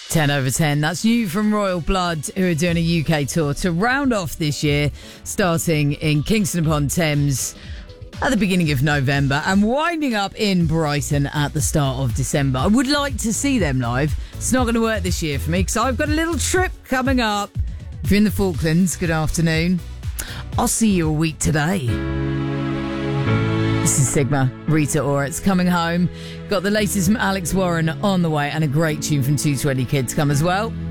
10 over 10. That's new from Royal Blood, who are doing a UK tour to round off this year, starting in Kingston upon Thames at the beginning of November and winding up in Brighton at the start of December. I would like to see them live. It's not going to work this year for me because I've got a little trip coming up. If you're in the Falklands, good afternoon. I'll see you a week today. This is Sigma, Rita Ora. It's coming home. Got the latest from Alex Warren on the way and a great tune from 220 Kids come as well.